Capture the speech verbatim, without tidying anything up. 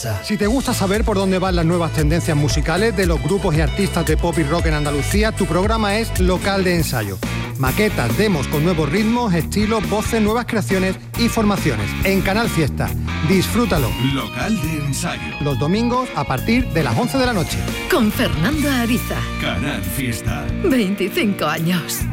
casa. Si te gusta saber por dónde van las nuevas tendencias musicales de los grupos y artistas de pop y rock en Andalucía, tu programa es Local de Ensayo. Maquetas, demos con nuevos ritmos, estilos, voces, nuevas creaciones y formaciones. En Canal Fiesta. Disfrútalo. Local de Ensayo. Los domingos a partir de las once de la noche. Con Fernando Ariza. Canal Fiesta. veinticinco años.